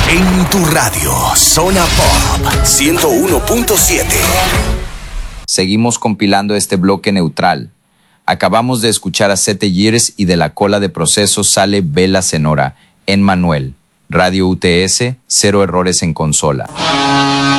En tu radio, Zona Pop 101.7. Seguimos compilando este bloque neutral. Acabamos de escuchar a 7 Years y de la cola de proceso sale Bella Cenora, en Manuel. Radio UTS, 0 errores en consola.